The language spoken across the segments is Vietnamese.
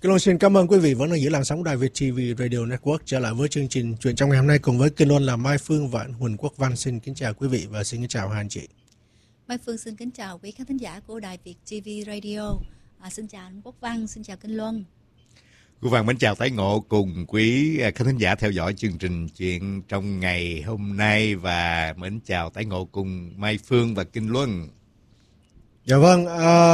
Kinh Luân xin cảm ơn quý vị vẫn đang giữ làn sóng đài VTV Radio Network trở lại với chương trình Chuyện trong ngày hôm nay cùng với Kinh Luân là Mai Phương và anh Huỳnh Quốc Văn. Xin kính chào quý vị và xin kính chào hai anh chị. Mai Phương xin kính chào quý khán thính giả của đài VTV Radio. Xin chào anh Quốc Văn, xin chào Kinh Luân. Quốc Văn mến chào tái ngộ cùng quý khán thính giả theo dõi chương trình Chuyện trong ngày hôm nay và mến chào tái ngộ cùng Mai Phương và Kinh Luân. Dạ vâng,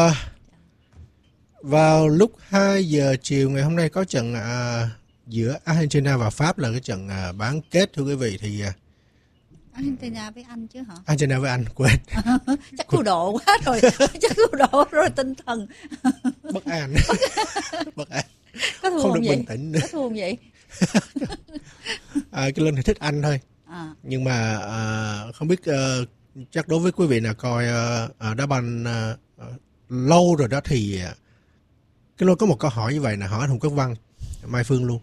vào lúc 2 giờ chiều ngày hôm nay có trận giữa Argentina và Pháp là cái trận bán kết thưa quý vị. Thì Argentina với Anh chứ hả? Argentina với Anh, quên. Chắc thu độ quá rồi, chắc thu độ rồi tinh thần. Bất an. Bất an. Có thua không được vậy? bình tĩnh nữa. Có thua vậy? Kinh Luân thì thích Anh thôi. Nhưng mà không biết chắc đối với quý vị nào coi đá banh lâu rồi đó thì Kinh Luân có một câu hỏi như vậy nè, hỏi anh Hùng Quốc Văn, Mai Phương luôn.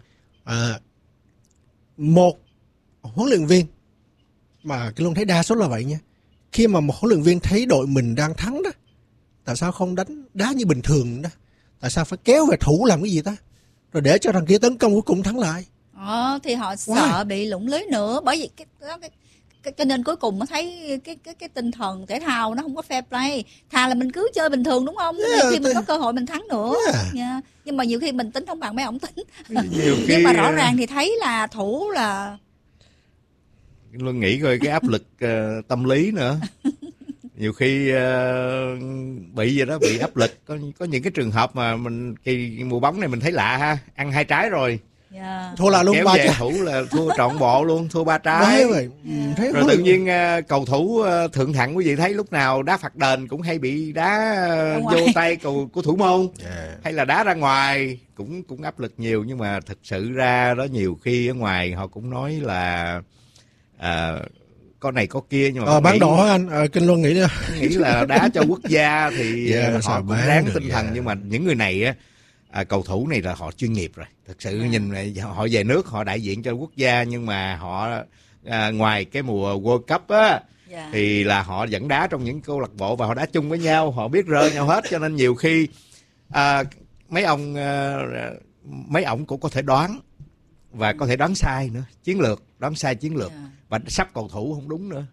Một huấn luyện viên mà Kinh Luân thấy đa số là vậy nha, khi mà một huấn luyện viên thấy đội mình đang thắng đó, tại sao không đánh đá như bình thường đó? Tại sao phải kéo về thủ làm cái gì ta? Rồi để cho thằng kia tấn công cuối cùng thắng lại. Thì họ sợ bị lủng lưới nữa, bởi vì cho nên cuối cùng nó thấy cái tinh thần thể thao nó không có fair play. Thà là mình cứ chơi bình thường đúng không? Nhiều khi mình có cơ hội mình thắng nữa. Nhưng mà nhiều khi mình tính không bằng mấy ông tính. Nhưng mà rõ ràng thì thấy là thủ là Luân nghĩ coi cái áp lực tâm lý nữa. Nhiều khi bị vậy đó, bị áp lực. Có những cái trường hợp mà mình kỳ mùa bóng này mình thấy lạ ha, ăn 2 trái rồi. Thua là luôn kéo 3 về trái. Thủ là thua trọn bộ luôn, thua 3 trái. Rồi tự nhiên cầu thủ thượng hạng quý vị thấy lúc nào đá phạt đền cũng hay bị đá vô tay của thủ môn, hay là đá ra ngoài cũng áp lực nhiều. Nhưng mà thực sự ra đó, nhiều khi ở ngoài họ cũng nói là có này có kia, nhưng mà bán đỏ anh Kinh Luân nghĩ là đá cho quốc gia thì họ cũng ráng tinh thần. Nhưng mà những người này á, cầu thủ này là họ chuyên nghiệp rồi, thực sự nhìn họ về nước họ đại diện cho quốc gia, nhưng mà họ ngoài cái mùa World Cup á thì là họ vẫn đá trong những câu lạc bộ và họ đá chung với nhau, họ biết rơ nhau hết, cho nên nhiều khi mấy ổng cũng có thể đoán và có thể đoán sai nữa, đoán sai chiến lược và sắp cầu thủ không đúng nữa.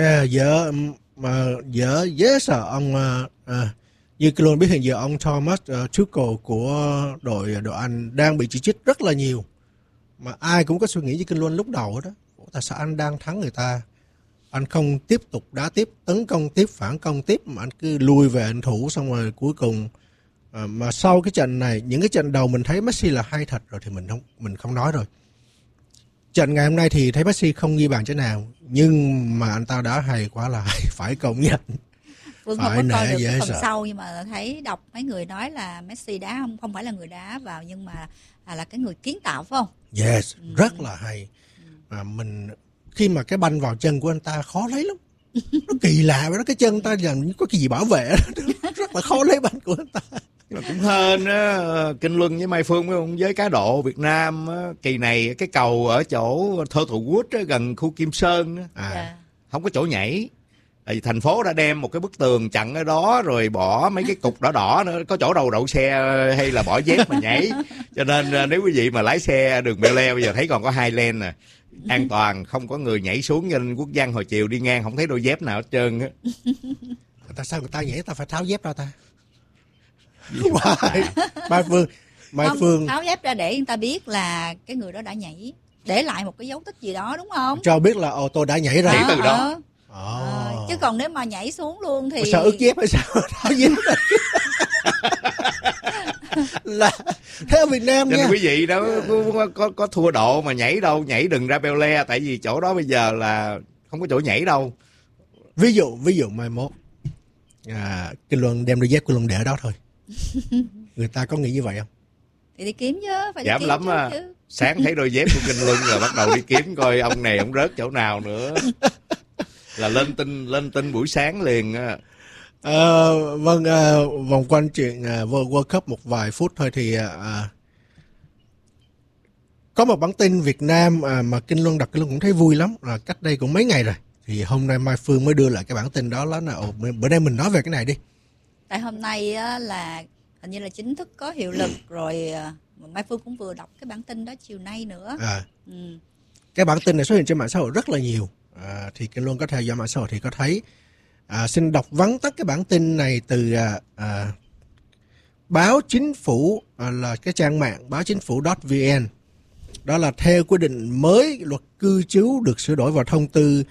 Dễ sợ ông như Kinh Luân biết hiện giờ ông Thomas Tuchel của đội Anh đang bị chỉ trích rất là nhiều, mà ai cũng có suy nghĩ như Kinh Luân lúc đầu đó. Tại sao anh đang thắng người ta, anh không tiếp tục đá tiếp, tấn công tiếp, phản công tiếp, mà anh cứ lui về anh thủ, xong rồi cuối cùng mà sau cái trận này, những cái trận đầu mình thấy Messi là hay thật rồi thì mình không nói rồi. Trận ngày hôm nay thì thấy Messi không ghi bàn chỗ nào, nhưng mà anh ta đã hay quá là phải công nhận. Phương không có coi được cái phần sau, nhưng mà thấy đọc mấy người nói là Messi đá không phải là người đá vào, nhưng mà là cái người kiến tạo, phải không? Yes, rất là hay. Mà mình khi mà cái banh vào chân của anh ta khó lấy lắm. Nó kỳ lạ vậy đó, cái chân anh ta làm có cái gì bảo vệ đó. Rất là khó lấy banh của anh ta. Nhưng mà cũng hên á, Kinh Luân với Mai Phương với cá độ Việt Nam á, kỳ này cái cầu ở chỗ Thơ Thụ Quốc gần khu Kim Sơn á, không có chỗ nhảy. Tại vì thành phố đã đem một cái bức tường chặn ở đó, rồi bỏ mấy cái cục đỏ đỏ nữa, có chỗ đâu đậu xe hay là bỏ dép mà nhảy. Cho nên nếu quý vị mà lái xe đường Bel Leo bây giờ thấy còn có 2 lane nè, an toàn, không có người nhảy xuống. Nên Quốc Văn hồi chiều đi ngang không thấy đôi dép nào hết trơn á. Tại sao người ta nhảy ta phải tháo dép ra ta? Mai Phương tháo dép ra để người ta biết là cái người đó đã nhảy, để lại một cái dấu tích gì đó, đúng không? Cho biết là tôi đã nhảy ra. Nhảy từ đó. Chứ còn nếu mà nhảy xuống luôn thì sao ướt dép hay sao? Tháo dép này. Là thế ở Việt Nam nha. Nên quý vị đó có thua độ mà nhảy đâu, nhảy đừng ra Bel Le, tại vì chỗ đó bây giờ là không có chỗ nhảy đâu. Ví dụ mai mốt Kinh Luân đem đôi dép Kinh Luân để ở đó thôi. Người ta có nghĩ như vậy không? Thì đi kiếm chứ, phải dám đi kiếm lắm á. Sáng thấy đôi dép của Kinh Luân rồi bắt đầu đi kiếm coi ông này ông rớt chỗ nào nữa. Là lên tin buổi sáng liền á. Vòng quanh chuyện World Cup một vài phút thôi thì có một bản tin Việt Nam mà Kinh Luân đọc, Kinh Luân cũng thấy vui lắm, là cách đây cũng mấy ngày rồi, thì hôm nay Mai Phương mới đưa lại cái bản tin đó. Bữa nay mình nói về cái này đi. Tại hôm nay á, là hình như là chính thức có hiệu lực rồi, Mai Phương cũng vừa đọc cái bản tin đó chiều nay nữa. Cái bản tin này xuất hiện trên mạng xã hội rất là nhiều. Thì Kinh Luân có theo dõi mạng xã hội thì có thấy. Xin đọc vắn tắt cái bản tin này từ báo chính phủ, là cái trang mạng báo chính phủ.vn. Đó là theo quy định mới, luật cư trú được sửa đổi vào thông tư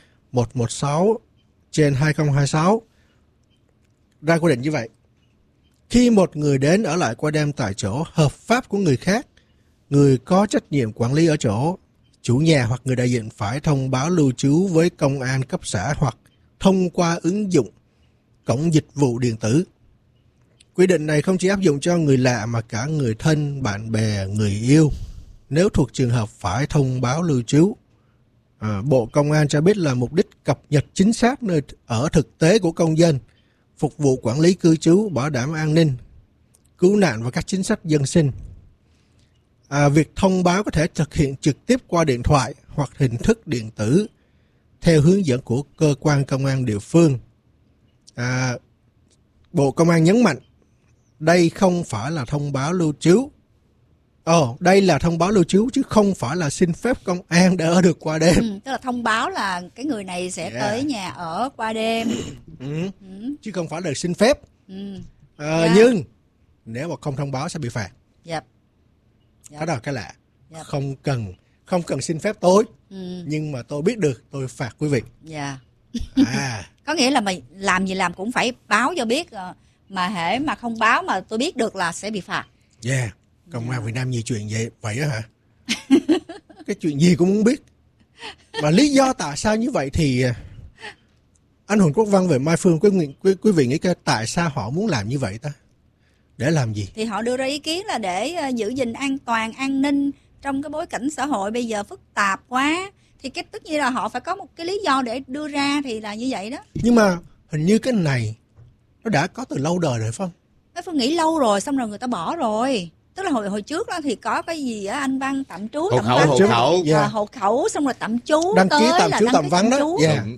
116/2026 ra quy định như vậy. Khi một người đến ở lại qua đêm tại chỗ hợp pháp của người khác, người có trách nhiệm quản lý ở chỗ, chủ nhà hoặc người đại diện phải thông báo lưu trú với công an cấp xã hoặc thông qua ứng dụng cổng dịch vụ điện tử. Quy định này không chỉ áp dụng cho người lạ mà cả người thân, bạn bè, người yêu nếu thuộc trường hợp phải thông báo lưu trú. Bộ Công an cho biết là mục đích cập nhật chính xác nơi ở thực tế của công dân, phục vụ quản lý cư trú, bảo đảm an ninh, cứu nạn và các chính sách dân sinh. Việc thông báo có thể thực hiện trực tiếp qua điện thoại hoặc hình thức điện tử theo hướng dẫn của cơ quan công an địa phương. Bộ Công an nhấn mạnh đây không phải là thông báo lưu trú. Đây là thông báo lưu trú chứ không phải là xin phép công an để ở được qua đêm. Tức là thông báo là cái người này sẽ tới nhà ở qua đêm. Chứ không phải là xin phép. Nhưng nếu mà không thông báo sẽ bị phạt. Cái đó là cái lạ. Không cần xin phép tôi. Nhưng mà tôi biết được, tôi phạt quý vị. Có nghĩa là mày làm gì làm cũng phải báo cho biết, mà hễ mà không báo mà tôi biết được là sẽ bị phạt. Công an Việt Nam nhiều chuyện vậy đó hả? Cái chuyện gì cũng muốn biết. Mà lý do tại sao như vậy thì anh Huỳnh Quốc Văn về Mai Phương, quý vị nghĩ tại sao họ muốn làm như vậy ta? Để làm gì? Thì họ đưa ra ý kiến là để giữ gìn an toàn, an ninh trong cái bối cảnh xã hội bây giờ phức tạp quá. Thì tất nhiên là họ phải có một cái lý do để đưa ra, thì là như vậy đó. Nhưng mà hình như cái này nó đã có từ lâu đời rồi phải không? Mai Phương nghĩ lâu rồi, xong rồi người ta bỏ rồi. Tức là hồi trước đó thì có cái gì á anh Văn, tạm trú, hộ khẩu, xong rồi tạm trú, đăng ký tạm trú, tạm vắng đó.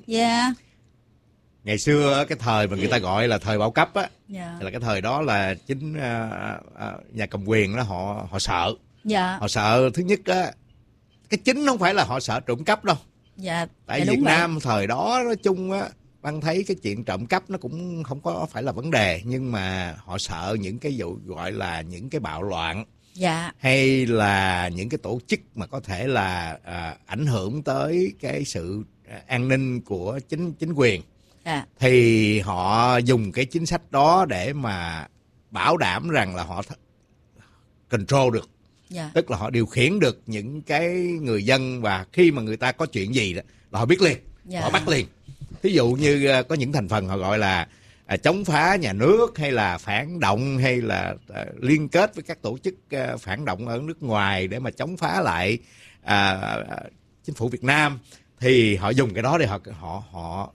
Ngày xưa cái thời mà người ta gọi là thời bao cấp á, là cái thời đó là chính nhà cầm quyền đó họ sợ. Họ sợ thứ nhất á, cái chính không phải là họ sợ trộm cắp đâu. Tại Việt Nam thời đó nói chung á, Văn thấy cái chuyện trộm cắp nó cũng không có phải là vấn đề, nhưng mà họ sợ những cái vụ gọi là những cái bạo loạn, hay là những cái tổ chức mà có thể là ảnh hưởng tới cái sự an ninh của chính quyền. Thì họ dùng cái chính sách đó để mà bảo đảm rằng là họ control được. Tức là họ điều khiển được những cái người dân, và khi mà người ta có chuyện gì đó là họ biết liền, họ bắt liền. Thí dụ như có những thành phần họ gọi là chống phá nhà nước, hay là phản động, hay là liên kết với các tổ chức phản động ở nước ngoài để mà chống phá lại chính phủ Việt Nam, thì họ dùng cái đó để họ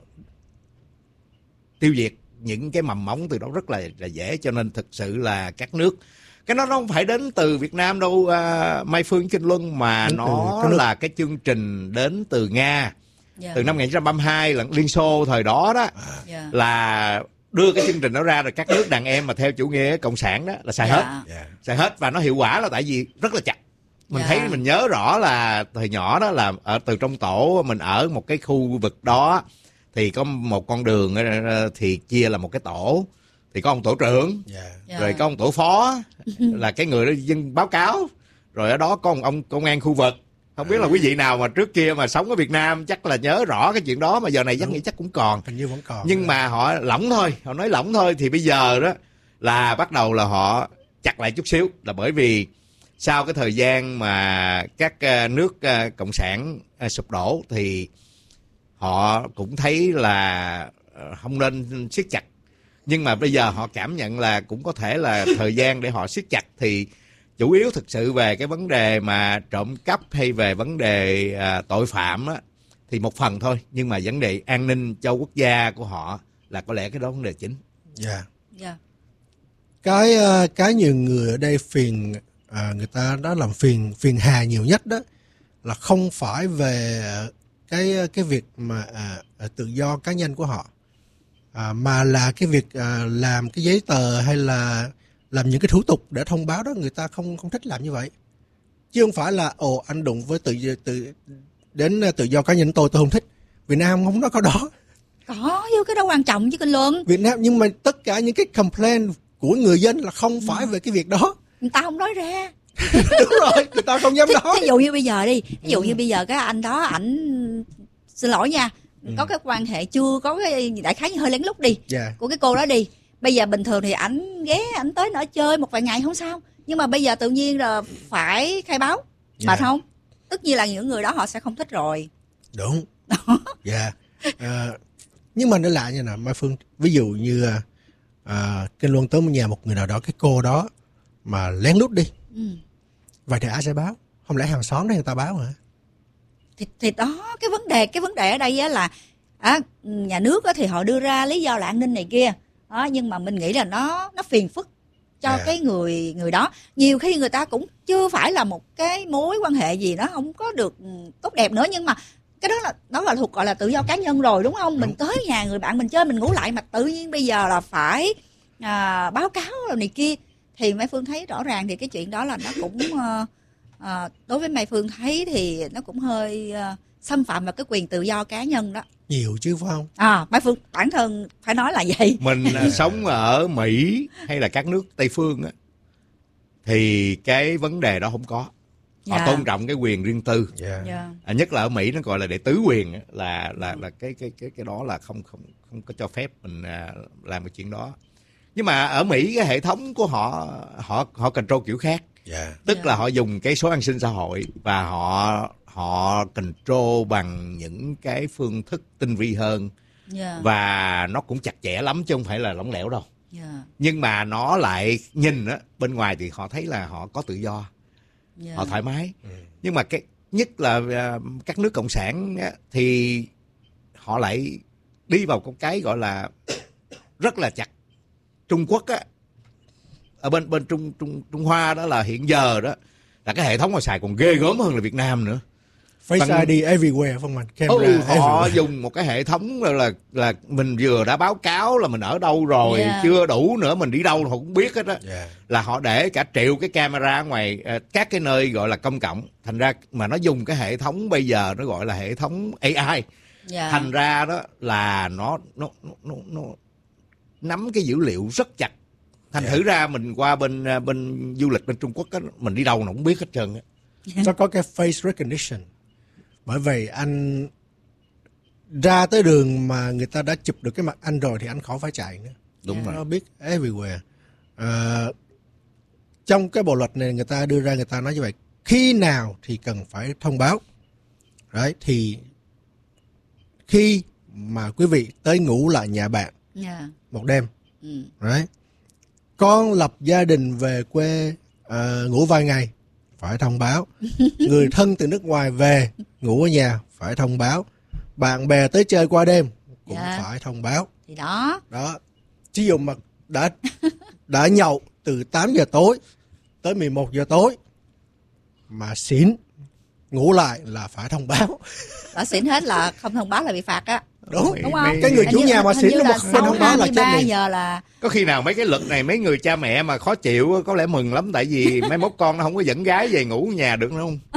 tiêu diệt những cái mầm móng từ đó rất là dễ. Cho nên thực sự là các nước, cái nó không phải đến từ Việt Nam đâu Mai Phương, Kinh Luân, mà nó là cái chương trình đến từ Nga. Từ năm 1932 là Liên Xô thời đó đó, là đưa cái chương trình đó ra, rồi các nước đàn em mà theo chủ nghĩa cộng sản đó là xài hết, và nó hiệu quả là tại vì rất là chặt. Mình thấy, mình nhớ rõ là thời nhỏ đó là ở từ trong tổ, mình ở một cái khu vực đó thì có một con đường thì chia là một cái tổ, thì có ông tổ trưởng, rồi có ông tổ phó là cái người đó dân báo cáo, rồi ở đó có ông công an khu vực. Không biết là quý vị nào mà trước kia mà sống ở Việt Nam chắc là nhớ rõ cái chuyện đó, mà giờ này chắc nghĩ chắc cũng còn. Hình như vẫn còn. Nhưng mà họ lỏng thôi, họ nói lỏng thôi. Thì bây giờ đó là bắt đầu là họ chặt lại chút xíu, là bởi vì sau cái thời gian mà các nước cộng sản sụp đổ thì họ cũng thấy là không nên siết chặt. Nhưng mà bây giờ họ cảm nhận là cũng có thể là thời gian để họ siết chặt, thì chủ yếu thực sự về cái vấn đề mà trộm cắp hay về vấn đề tội phạm á, thì một phần thôi. Nhưng mà vấn đề an ninh cho quốc gia của họ là có lẽ cái đó vấn đề chính. Cái nhiều người ở đây phiền, người ta đã làm phiền hà nhiều nhất đó là không phải về cái việc mà tự do cá nhân của họ, mà là cái việc làm cái giấy tờ hay là làm những cái thủ tục để thông báo đó, người ta không thích làm như vậy. Chứ không phải là anh đụng với đến tự do cá nhân tôi không thích. Việt Nam không có đó. Có chứ, cái đó quan trọng chứ Kinh Luân. Việt Nam, nhưng mà tất cả những cái complaint của người dân là không phải về cái việc đó. Người ta không nói ra. Đúng rồi, người ta không dám nói. Ví dụ như bây giờ đi, ví dụ như bây giờ cái anh đó, ảnh xin lỗi nha, có cái quan hệ chưa, có cái đại khái như hơi lén lút đi, của cái cô đó đi. Bây giờ bình thường thì ảnh ghé, ảnh tới nó chơi một vài ngày không sao. Nhưng mà bây giờ tự nhiên là phải khai báo, mệt không? Tất nhiên là những người đó họ sẽ không thích rồi. Đúng. Nhưng mà nó lạ như nào Mai Phương, ví dụ như Kinh Luân tới nhà một người nào đó, cái cô đó mà lén lút đi, vậy thì ai sẽ báo? Không lẽ hàng xóm đấy người ta báo hả? Thì đó, cái vấn đề ở đây á là nhà nước á thì họ đưa ra lý do là an ninh này kia đó, nhưng mà mình nghĩ là nó phiền phức cho cái người đó. Nhiều khi người ta cũng chưa phải là một cái mối quan hệ gì đó không có được tốt đẹp nữa, nhưng mà cái đó là thuộc gọi là tự do cá nhân rồi, đúng không? Mình tới nhà người bạn mình chơi, mình ngủ lại, mà tự nhiên bây giờ là phải báo cáo rồi này kia, thì Mai Phương thấy rõ ràng thì cái chuyện đó là nó cũng đối với Mai Phương thấy thì nó cũng hơi xâm phạm vào cái quyền tự do cá nhân đó. Nhiều chứ phải không? Mai Phương bản thân phải nói là vậy. Mình sống ở Mỹ hay là các nước Tây phương á, thì cái vấn đề đó không có. Họ tôn trọng cái quyền riêng tư. Nhất là ở Mỹ nó gọi là đệ tứ quyền, là cái đó là không có cho phép mình làm cái chuyện đó. Nhưng mà ở Mỹ cái hệ thống của họ control kiểu khác. Tức là họ dùng cái số an sinh xã hội và họ control bằng những cái phương thức tinh vi hơn. Và nó cũng chặt chẽ lắm chứ không phải là lỏng lẻo đâu. Nhưng mà nó lại nhìn á, bên ngoài thì họ thấy là họ có tự do, họ thoải mái. Nhưng mà cái nhất là các nước cộng sản á, thì họ lại đi vào một cái gọi là rất là chặt. Trung Quốc á, ở bên Trung Hoa đó là hiện giờ đó là cái hệ thống họ xài còn ghê gớm hơn là Việt Nam nữa. Face ID everywhere không anh? Họ dùng một cái hệ thống là mình vừa đã báo cáo là mình ở đâu rồi, chưa đủ nữa mình đi đâu họ cũng biết hết á. Là họ để cả triệu cái camera ngoài các cái nơi gọi là công cộng. Thành ra mà nó dùng cái hệ thống bây giờ nó gọi là hệ thống AI. Thành ra đó là nó nắm cái dữ liệu rất chặt. Thành thử ra mình qua bên du lịch bên Trung Quốc á, mình đi đâu nó cũng biết hết trơn á. Nó có cái face recognition. Bởi vậy anh ra tới đường mà người ta đã chụp được cái mặt anh rồi thì anh khỏi phải chạy nữa. Đúng rồi. Nó biết everywhere. Trong cái bộ luật này người ta đưa ra, người ta nói như vậy, khi nào thì cần phải thông báo. Đấy, thì khi mà quý vị tới ngủ lại nhà bạn một đêm, đấy, con lập gia đình về quê ngủ vài ngày, phải thông báo. Người thân từ nước ngoài về ngủ ở nhà phải thông báo. Bạn bè tới chơi qua đêm cũng phải thông báo. Thì đó. Ví dụ mà đã nhậu từ 8 giờ tối tới 11 giờ tối mà xỉn ngủ lại là phải thông báo. Đã xỉn hết là không thông báo là bị phạt á. Đúng không? Cái người chủ nhà mà xỉn nó không thông báo là chết liền. Giờ là có khi nào mấy cái luật này mấy người cha mẹ mà khó chịu có lẽ mừng lắm, tại vì mấy mốt con nó không có dẫn gái về ngủ ở nhà được nữa không?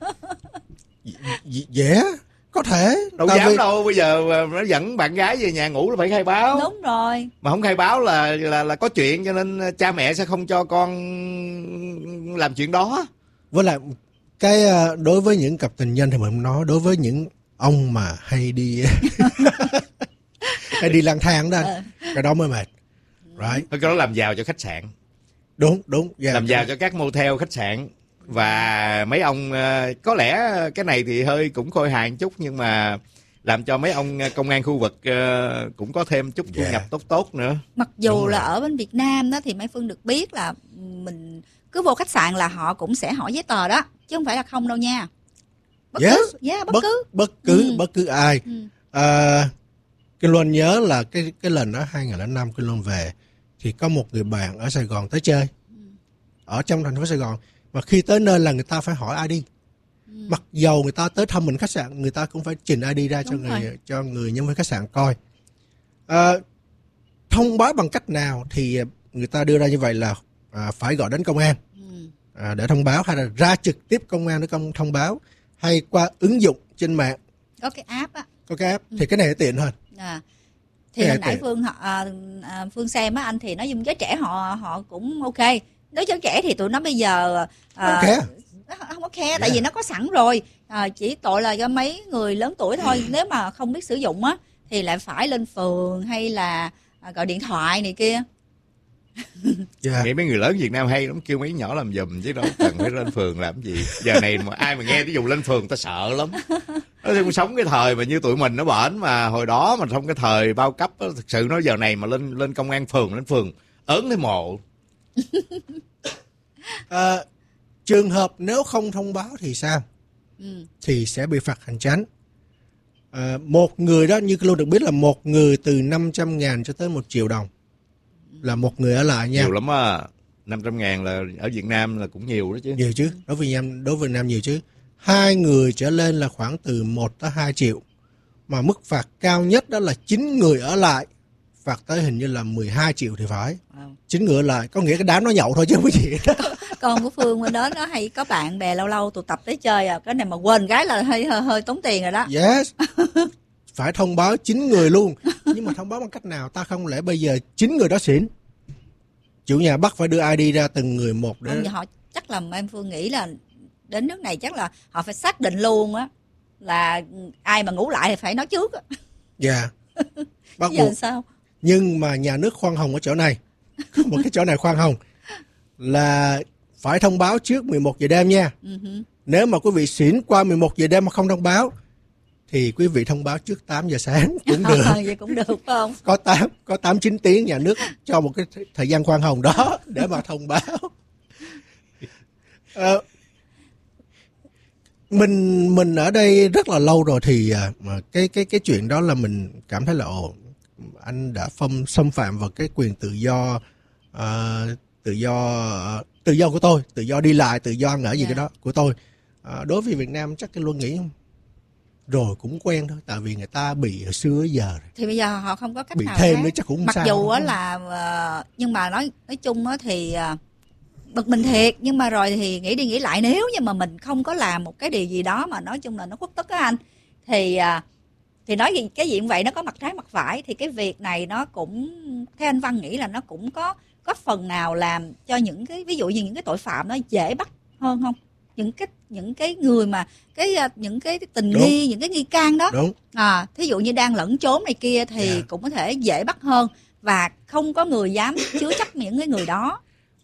Dễ, có thể. Đâu dám đâu, bây giờ nó dẫn bạn gái về nhà ngủ là phải khai báo. Đúng rồi. Mà không khai báo là có chuyện, cho nên cha mẹ sẽ không cho con làm chuyện đó. Với lại cái đối với những cặp tình nhân thì mình nói, đối với những ông mà hay đi hay đi lang thang đó anh, cái đó mới mệt. Right. Cái đó làm giàu cho khách sạn. Đúng. Làm giàu cho các motel khách sạn. Và mấy ông có lẽ cái này thì hơi cũng khôi hài một chút, nhưng mà làm cho mấy ông công an khu vực cũng có thêm chút thu nhập tốt nữa. Mặc dù là ở bên Việt Nam đó thì Mai Phương được biết là mình cứ vô khách sạn là họ cũng sẽ hỏi giấy tờ đó, chứ không phải là không đâu nha. Bất cứ ai. Kinh Luân nhớ là cái lần đó 2005 Kinh Luân về thì có một người bạn ở Sài Gòn tới chơi, ở trong thành phố Sài Gòn, mà khi tới nơi là người ta phải hỏi ID. Mặc dầu người ta tới thăm mình khách sạn, người ta cũng phải trình ID ra cho người nhân viên khách sạn coi. Thông báo bằng cách nào thì người ta đưa ra như vậy là phải gọi đến công an để thông báo, hay là ra trực tiếp công an để thông báo, hay qua ứng dụng trên mạng. Có cái app á. Có cái app thì cái này tiện hơn. Thì hồi nãy Phương xem á anh, thì nói chung giới trẻ họ cũng ok. Nói giới trẻ thì tụi nó bây giờ không có khe, tại vì nó có sẵn rồi. Chỉ tội là do mấy người lớn tuổi thôi, nếu mà không biết sử dụng á thì lại phải lên phường hay là gọi điện thoại này kia. Nghĩ mấy người lớn Việt Nam hay lắm, kêu mấy nhỏ làm giùm chứ đâu cần phải lên phường làm gì. Giờ này mà ai mà nghe ví dụ lên phường ta sợ lắm. Nó không sống cái thời mà như tụi mình nó bển, mà hồi đó mà trong cái thời bao cấp đó, thực sự nói giờ này mà lên công an phường, lên phường ớn thấy mồ. Trường hợp nếu không thông báo thì sao? Thì sẽ bị phạt hành chánh. Một người đó, như Lưu được biết là một người từ 500.000 cho tới 1 triệu đồng là một người ở lại nha. Nhiều lắm á. 500.000 là ở Việt Nam là cũng nhiều đó chứ. Nhiều chứ, đối với Việt Nam nhiều chứ. 2 người trở lên là khoảng từ 1 tới 2 triệu. Mà mức phạt cao nhất đó là 9 người ở lại, phạt tới hình như là 12 triệu thì phải. 9 người ở lại, có nghĩa cái đám nó nhậu thôi chứ không có gì đó. Con của Phương bên đó nó hay có bạn bè lâu lâu tụ tập tới chơi cái này mà quên cái là hơi tốn tiền rồi đó. Yes. Phải thông báo 9 người luôn. Nhưng mà thông báo bằng cách nào? Ta không lẽ bây giờ 9 người đó xỉn, chủ nhà bắt phải đưa ID ra từng người một để... Không, họ chắc là em Phương nghĩ là đến nước này chắc là họ phải xác định luôn á là ai mà ngủ lại thì phải nói trước á. Dạ. Bắt giờ buộc. sao? Nhưng mà nhà nước khoan hồng ở chỗ này. Có một cái chỗ này khoan hồng là phải thông báo trước 11 giờ đêm nha. Nếu mà quý vị xỉn qua 11 giờ đêm mà không thông báo thì quý vị thông báo trước 8 giờ sáng cũng được. Vậy cũng được phải không? Có 8-9 tiếng nhà nước cho một cái thời gian khoan hồng đó để mà thông báo. Mình ở đây rất là lâu rồi thì cái chuyện đó là mình cảm thấy là anh đã xâm phạm vào cái quyền tự do của tôi, tự do đi lại, tự do ăn ở gì cái đó của tôi. Đối với Việt Nam chắc cái Luân nghĩ rồi cũng quen thôi, tại vì người ta bị ở xưa giờ rồi. Thì bây giờ họ không có cách bị nào thêm khác. nữa chắc cũng mặc sao dù á là nhưng mà nói chung á thì bực mình thiệt, nhưng mà rồi thì nghĩ đi nghĩ lại, nếu như mà mình không có làm một cái điều gì đó mà nói chung là nó khuất tất á anh, thì nói gì cái gì cũng vậy, nó có mặt trái mặt phải, thì cái việc này nó cũng theo anh Văn nghĩ là nó cũng có phần nào làm cho những cái ví dụ như những cái tội phạm nó dễ bắt hơn không? Những cái người mà những cái tình nghi, những cái nghi can đó, thí dụ như đang lẫn trốn này kia thì cũng có thể dễ bắt hơn, và không có người dám chứa chấp những cái người đó.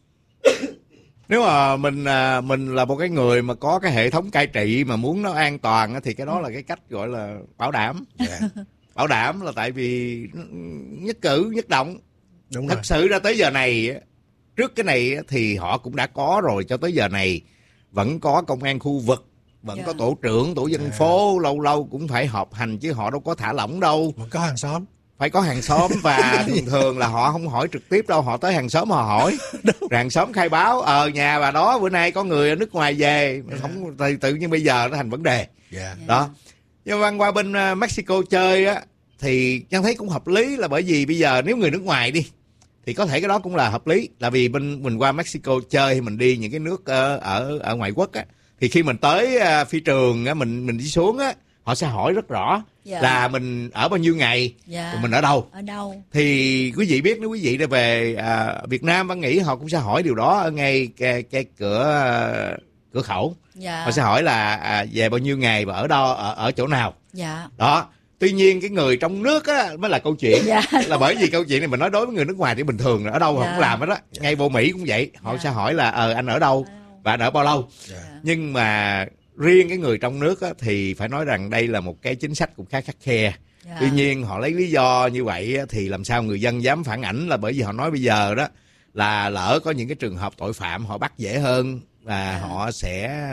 Nếu mà mình là một cái người mà có cái hệ thống cai trị mà muốn nó an toàn thì cái đó là cái cách gọi là bảo đảm. Bảo đảm là tại vì nhất cử nhất động. Đúng thật rồi. sự ra tới giờ này, trước cái này thì họ cũng đã có rồi, cho tới giờ này vẫn có công an khu vực, vẫn có tổ trưởng, tổ dân phố, lâu lâu cũng phải họp hành chứ họ đâu có thả lỏng đâu. Vẫn có hàng xóm. Phải có hàng xóm, và thường là họ không hỏi trực tiếp đâu, họ tới hàng xóm họ hỏi. Rồi hàng xóm khai báo nhà bà đó bữa nay có người ở nước ngoài về, không thì tự nhiên bây giờ nó thành vấn đề. Đó. Nhưng mà qua bên Mexico chơi á thì Nhân thấy cũng hợp lý, là bởi vì bây giờ nếu người nước ngoài đi thì có thể cái đó cũng là hợp lý, là vì mình qua Mexico chơi thì mình đi những cái nước ở ngoại quốc á, thì khi mình tới phi trường á, mình đi xuống á, họ sẽ hỏi rất rõ là mình ở bao nhiêu ngày, mình ở đâu. Thì quý vị biết, nếu quý vị đã về Việt Nam, Văn nghĩ họ cũng sẽ hỏi điều đó ở ngay cái cửa khẩu. Họ sẽ hỏi là về bao nhiêu ngày và ở đâu, ở chỗ nào. Đó. Tuy nhiên cái người trong nước á mới là câu chuyện. Là bởi vì câu chuyện này mình nói đối với người nước ngoài thì bình thường, ở đâu họ cũng làm hết á. Ngay vô Mỹ cũng vậy, họ sẽ hỏi là anh ở đâu và anh ở bao lâu. Nhưng mà riêng cái người trong nước á, thì phải nói rằng đây là một cái chính sách cũng khá khắt khe. Tuy nhiên họ lấy lý do như vậy á, thì làm sao người dân dám phản ảnh, là bởi vì họ nói bây giờ đó là lỡ có những cái trường hợp tội phạm họ bắt dễ hơn, và họ sẽ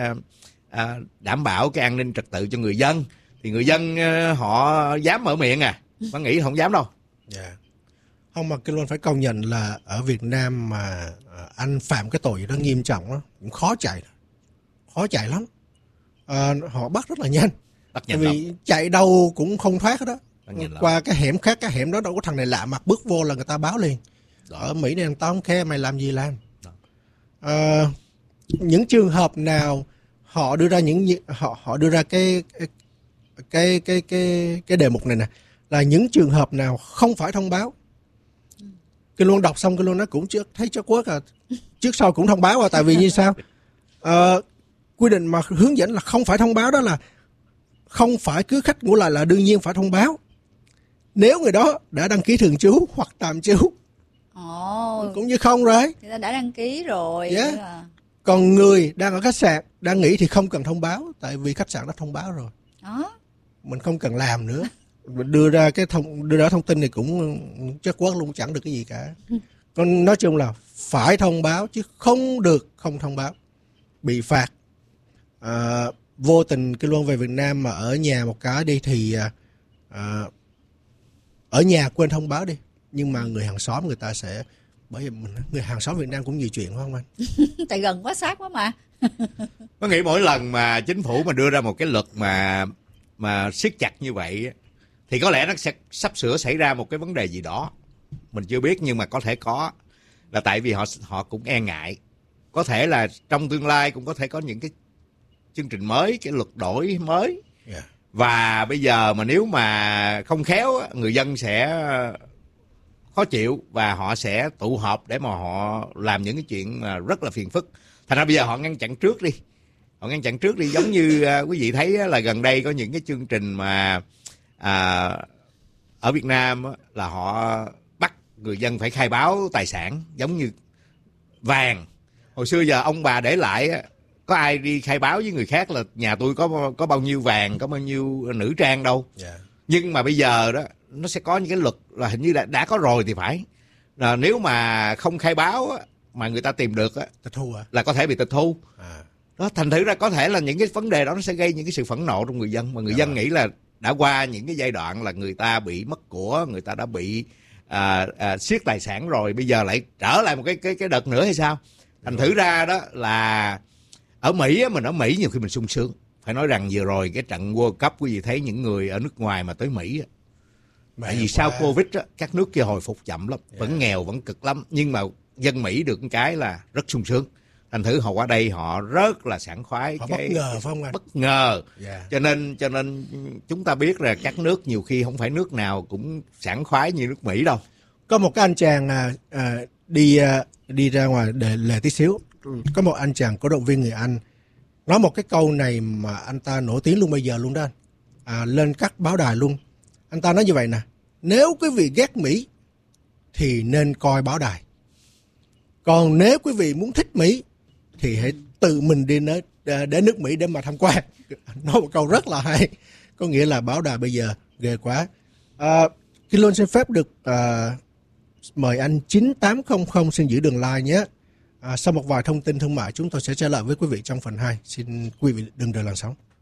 đảm bảo cái an ninh trật tự cho người dân. Thì người dân họ dám mở miệng Văn nghĩ không dám đâu. Không, mà Kinh Luân phải công nhận là ở Việt Nam mà anh phạm cái tội gì đó nghiêm trọng đó, cũng khó chạy lắm. Họ bắt rất là nhanh. Tại vì chạy đâu cũng không thoát hết đó. Qua cái hẻm khác, cái hẻm đó đâu có thằng này lạ mặt bước vô là người ta báo liền. Ở Mỹ này tao không khe mày làm gì làm. những trường hợp nào họ đưa ra họ đưa ra cái đề mục này nè, là những trường hợp nào không phải thông báo. Kinh Luân đọc xong Kinh Luân nó cũng thấy chất quốc trước sau cũng thông báo. Tại vì như sao? Quy định mà hướng dẫn là không phải thông báo, đó là không phải cứ khách ngủ lại là đương nhiên phải thông báo. Nếu người đó đã đăng ký thường trú hoặc tạm trú cũng như không rồi, người ta đã đăng ký rồi. Còn người đang ở khách sạn đang nghỉ thì không cần thông báo, tại vì khách sạn đã thông báo rồi. Mình không cần làm nữa. Mình đưa ra thông tin này cũng chất quốc luôn, chẳng được cái gì cả. Còn nói chung là phải thông báo chứ không được không thông báo, bị phạt. Vô tình Kinh Luân về Việt Nam mà ở nhà một cái đi thì ở nhà quên thông báo đi, nhưng mà người hàng xóm người ta sẽ, bởi vì người hàng xóm Việt Nam cũng nhiều chuyện phải không anh? Tại gần quá, sát quá mà. Có nghĩ mỗi lần mà chính phủ mà đưa ra một cái luật mà siết chặt như vậy thì có lẽ nó sẽ sắp sửa xảy ra một cái vấn đề gì đó, mình chưa biết, nhưng mà có thể có, là tại vì họ cũng e ngại, có thể là trong tương lai cũng có thể có những cái chương trình mới, cái luật đổi mới. Và bây giờ mà nếu mà không khéo, người dân sẽ khó chịu và họ sẽ tụ họp để mà họ làm những cái chuyện mà rất là phiền phức. Thành ra bây giờ họ ngăn chặn trước đi. Họ ngăn chặn trước đi, giống như quý vị thấy là gần đây có những cái chương trình mà ở Việt Nam là họ bắt người dân phải khai báo tài sản, giống như vàng. Hồi xưa giờ ông bà để lại, có ai đi khai báo với người khác là nhà tôi có bao nhiêu vàng, có bao nhiêu nữ trang đâu. Nhưng mà bây giờ đó nó sẽ có những cái luật là hình như đã có rồi thì phải, là nếu mà không khai báo mà người ta tìm được tịch thu là có thể bị tịch thu. Đó, thành thử ra có thể là những cái vấn đề đó nó sẽ gây những cái sự phẫn nộ trong người dân, mà người dân nghĩ là đã qua những cái giai đoạn là người ta bị mất của, người ta đã bị siết tài sản rồi, bây giờ lại trở lại một cái đợt nữa hay sao? Thành thử ra đó là ở Mỹ, mình ở Mỹ nhiều khi mình sung sướng. Phải nói rằng vừa rồi cái trận World Cup, quý vị thấy những người ở nước ngoài mà tới Mỹ, tại vì sau Covid á, các nước kia hồi phục chậm lắm, vẫn nghèo, vẫn cực lắm, nhưng mà dân Mỹ được một cái là rất sung sướng. Thành thử họ qua đây họ rất là sảng khoái, họ bất ngờ phải không anh? Bất ngờ. Cho nên chúng ta biết là các nước nhiều khi không phải nước nào cũng sảng khoái như nước Mỹ đâu. Có một cái anh chàng đi ra ngoài để lề tí xíu, có một anh chàng cổ động viên người Anh nói một cái câu này mà anh ta nổi tiếng luôn bây giờ luôn đó anh, lên các báo đài luôn. Anh ta nói như vậy nè: nếu quý vị ghét Mỹ thì nên coi báo đài, còn nếu quý vị muốn thích Mỹ thì hãy tự mình đi đến nước Mỹ để mà tham quan. Nói một câu rất là hay, có nghĩa là báo đài bây giờ ghê quá. Kinh Luân xin phép được mời anh 9800 xin giữ đường line nhé. Sau một vài thông tin thương mại chúng tôi sẽ trở lại với quý vị trong phần 2. Xin quý vị đừng rời làn sóng.